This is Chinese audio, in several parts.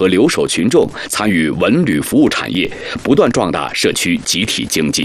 和留守群众参与文旅服务产业，不断壮大社区集体经济。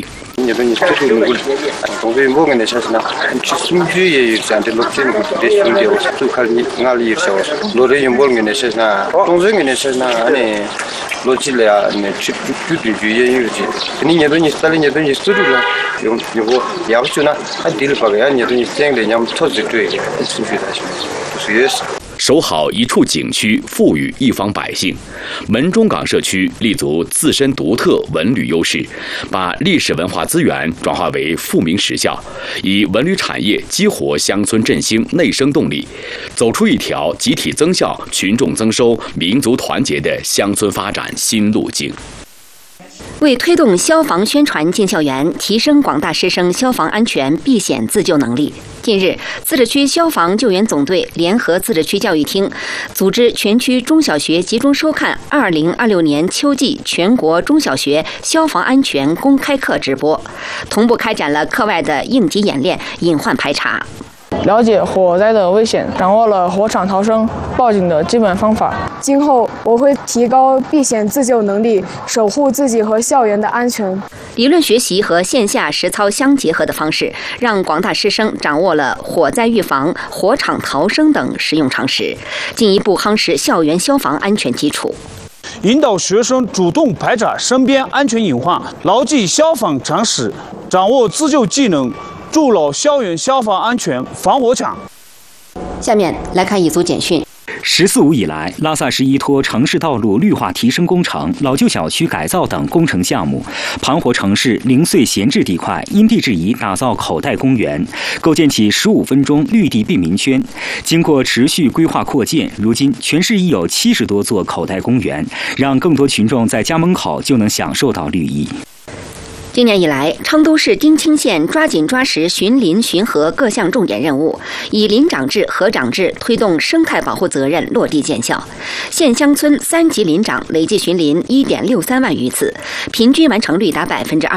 守好一处景区，富裕一方百姓。门中港社区立足自身独特文旅优势，把历史文化资源转化为富民实效，以文旅产业激活乡村振兴内生动力，走出一条集体增效、群众增收、民族团结的乡村发展新路径。 为推动消防宣传进校园，提升广大师生消防安全避险自救能力，近日，自治区消防救援总队联合自治区教育厅，组织全区中小学集中收看2026年秋季全国中小学消防安全公开课直播，同步开展了课外的应急演练、隐患排查。 了解火灾的危险，掌握了火场逃生、报警的基本方法。 今后我会提高避险自救能力，守护自己和校园的安全。 理论学习和线下实操相结合的方式，让广大师生掌握了火灾预防、火场逃生等实用常识，进一步夯实校园消防安全基础。 引导学生主动排查身边安全隐患，牢记消防常识，掌握自救技能，筑牢校园消防安全防火墙。 下面来看一组简讯。 “14五”以来，拉萨市依托城市道路绿化提升工程、老旧小区改造等工程项目，盘活城市零碎闲置地块，因地制宜打造口袋公园，构建起15分钟绿地便民圈。经过持续规划扩建，如今全市已有70多座口袋公园，让更多群众在家门口就能享受到绿意。 今年以来，昌都市丁青县抓紧抓实巡林巡河各项重点任务，以林长制、河长制推动生态保护责任落地见效。县乡村3级林长累计巡林1.63万余次，平均完成率达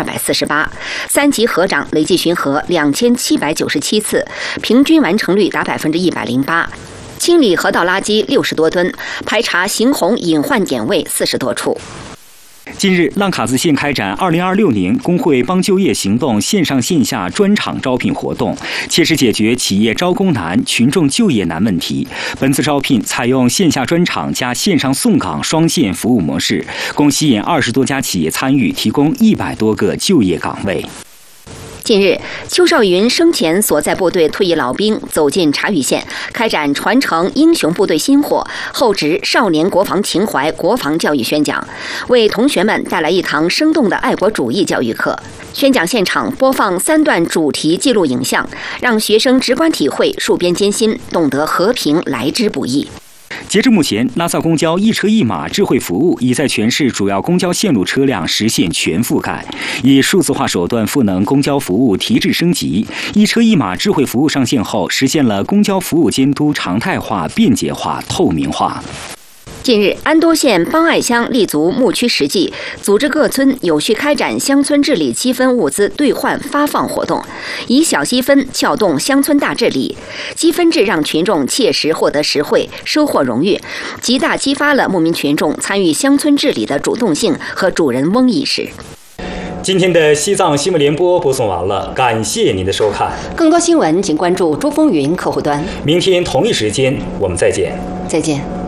248%；3级河长累计巡河2797次，平均完成率达108%。清理河道垃圾60多吨，排查行红隐患点位40多处。 近日，浪卡子县开展2026年工会帮就业行动线上线下专场招聘活动，切实解决企业招工难、群众就业难问题。本次招聘采用线下专场加线上送岗双线服务模式，共吸引20多家企业参与，提供100多个就业岗位。 近日，邱少云生前所在部队退役老兵走进察隅县，开展传承英雄部队薪火、厚植少年国防情怀国防教育宣讲，为同学们带来一堂生动的爱国主义教育课。宣讲现场播放3段主题记录影像，让学生直观体会戍边艰辛，懂得和平来之不易。 截至目前，拉萨公交一车一码智慧服务已在全市主要公交线路车辆实现全覆盖，以数字化手段赋能公交服务提质升级。一车一码智慧服务上线后，实现了公交服务监督常态化、便捷化、透明化。 近日，安多县邦爱乡立足牧区实际，组织各村有序开展乡村治理积分物资兑换发放活动，以小积分撬动乡村大治理。积分制让群众切实获得实惠，收获荣誉，极大激发了牧民群众参与乡村治理的主动性和主人翁意识。 今天的西藏新闻联播播送完了，感谢您的收看。 更多新闻请关注珠风云客户端。 明天同一时间我们再见。 再见。